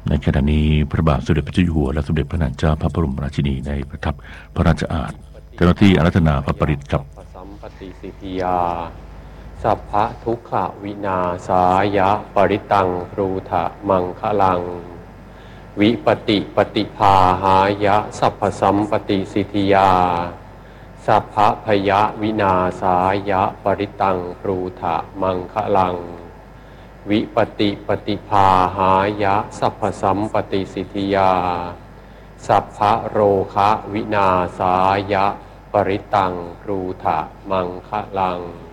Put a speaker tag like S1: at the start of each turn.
S1: ในขณะนี้พระบาทสมเด็จพระเจ้าอยู่หัวและสมเด็จพระนางเจ้าพระบรมราชินีได้ประทับพระราชอาณาเจ้าหน้าที่อารัธนาพระปริตรกับ
S2: สัมปติสิทธิยาสัพพะทุกขวินาสายะปริตังครูทะมังคะลังวิปติปฏิภาหายะสัพพสัมปติสิทธิยาสัพพะพยวินาสายะปริตังครูทะมังคะลังวิปติปฏิภาหายะสัพพสัมปติสิทธิยาสัพพะโรคะวินาสายะปริตังครูทะมังคะลัง